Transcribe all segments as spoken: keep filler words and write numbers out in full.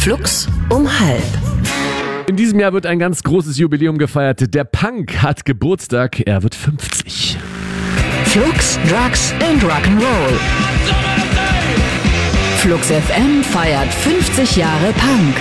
Flux um halb. In diesem Jahr wird ein ganz großes Jubiläum gefeiert. Der Punk hat Geburtstag, er wird fünfzig. Flux, Drugs and Rock'n'Roll. Flux F M feiert fünfzig Jahre Punk.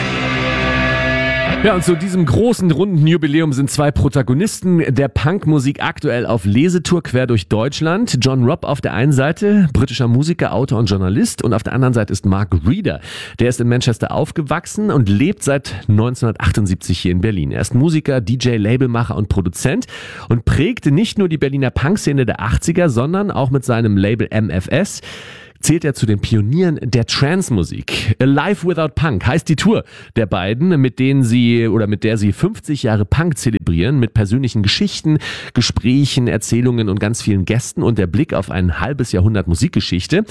Ja, und zu diesem großen, runden Jubiläum sind zwei Protagonisten der Punkmusik aktuell auf Lesetour quer durch Deutschland. John Robb auf der einen Seite, britischer Musiker, Autor und Journalist, und auf der anderen Seite ist Mark Reeder. Der ist in Manchester aufgewachsen und lebt seit neunzehnhundertachtundsiebzig hier in Berlin. Er ist Musiker, D J, Labelmacher und Produzent und prägte nicht nur die Berliner Punkszene der achtziger, sondern auch mit seinem Label M F S zählt er zu den Pionieren der Trance-Musik. Alive Without Punk heißt die Tour der beiden, mit denen sie oder mit der sie fünfzig Jahre Punk zelebrieren, mit persönlichen Geschichten, Gesprächen, Erzählungen und ganz vielen Gästen und der Blick auf ein halbes Jahrhundert Musikgeschichte.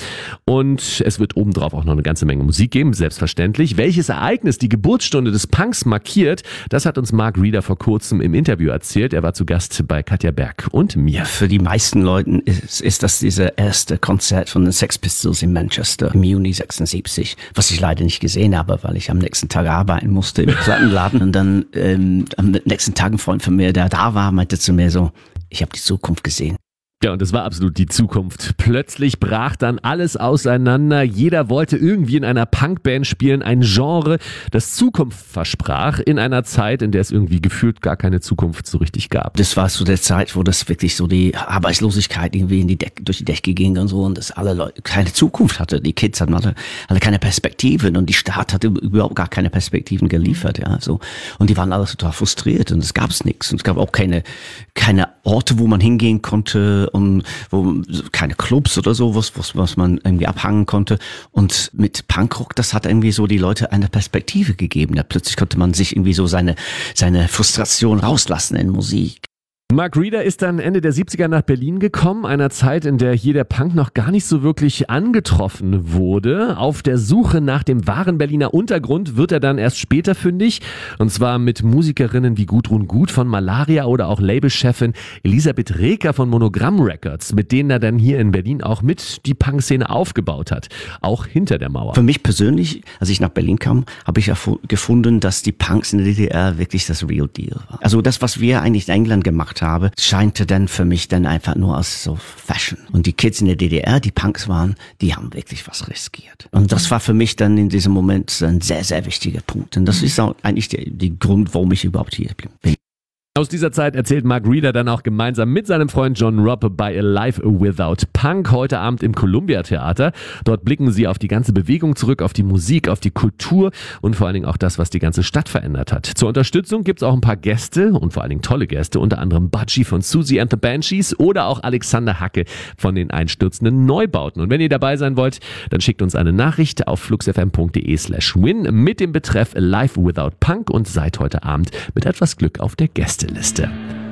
Und es wird obendrauf auch noch eine ganze Menge Musik geben, selbstverständlich. Welches Ereignis die Geburtsstunde des Punks markiert, das hat uns Mark Reeder vor kurzem im Interview erzählt. Er war zu Gast bei Katja Berg und mir. Für die meisten Leuten ist, ist das dieser erste Konzert von den Sex Pistols in Manchester im Juni sechsundsiebzig, was ich leider nicht gesehen habe, weil ich am nächsten Tag arbeiten musste im Plattenladen. Und dann ähm, am nächsten Tag ein Freund von mir, der da war, meinte zu mir so, ich habe die Zukunft gesehen. Ja, und das war absolut die Zukunft. Plötzlich brach dann alles auseinander. Jeder wollte irgendwie in einer Punkband spielen, ein Genre, das Zukunft versprach, in einer Zeit, in der es irgendwie gefühlt gar keine Zukunft so richtig gab. Das war so der Zeit, wo das wirklich so die Arbeitslosigkeit irgendwie in die Decke, durch die Decke ging und so, und dass alle Leute keine Zukunft hatte. Die Kids hatten alle, alle keine Perspektiven und die Stadt hatte überhaupt gar keine Perspektiven geliefert, ja, so. Und die waren alle total frustriert und es gab's nichts und es gab auch keine, keine Orte, wo man hingehen konnte, und wo keine Clubs oder so, was, was, was man irgendwie abhangen konnte. Und mit Punkrock, das hat irgendwie so die Leute eine Perspektive gegeben. Da plötzlich konnte man sich irgendwie so seine, seine Frustration rauslassen in Musik. Mark Reeder ist dann Ende der siebziger nach Berlin gekommen, einer Zeit, in der hier der Punk noch gar nicht so wirklich angetroffen wurde. Auf der Suche nach dem wahren Berliner Untergrund wird er dann erst später fündig, und zwar mit Musikerinnen wie Gudrun Gut von Malaria oder auch Labelchefin Elisabeth Reker von Monogramm Records, mit denen er dann hier in Berlin auch mit die Punkszene aufgebaut hat, auch hinter der Mauer. Für mich persönlich, als ich nach Berlin kam, habe ich gefunden, dass die Punks in der D D R wirklich das Real Deal war. Also das, was wir eigentlich in England gemacht haben, habe, scheinte dann für mich dann einfach nur als so Fashion. Und die Kids in der D D R, die Punks waren, die haben wirklich was riskiert. Und das war für mich dann in diesem Moment ein sehr, sehr wichtiger Punkt. Und das ist auch eigentlich der, der Grund, warum ich überhaupt hier bin. Aus dieser Zeit erzählt Mark Reeder dann auch gemeinsam mit seinem Freund John Robb bei Alive Without Punk heute Abend im Columbia Theater. Dort blicken sie auf die ganze Bewegung zurück, auf die Musik, auf die Kultur und vor allen Dingen auch das, was die ganze Stadt verändert hat. Zur Unterstützung gibt's auch ein paar Gäste und vor allen Dingen tolle Gäste, unter anderem Budgie von Susie and the Banshees oder auch Alexander Hacke von den einstürzenden Neubauten. Und wenn ihr dabei sein wollt, dann schickt uns eine Nachricht auf fluxfm.de slash win mit dem Betreff Alive Without Punk und seid heute Abend mit etwas Glück auf der Gäste Liste.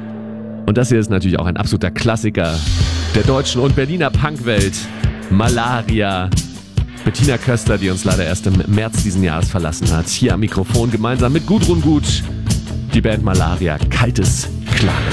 Und das hier ist natürlich auch ein absoluter Klassiker der deutschen und Berliner Punkwelt. Malaria. Bettina Köster, die uns leider erst im März diesen Jahres verlassen hat. Hier am Mikrofon gemeinsam mit Gudrun Gut. Die Band Malaria. Kaltes, klares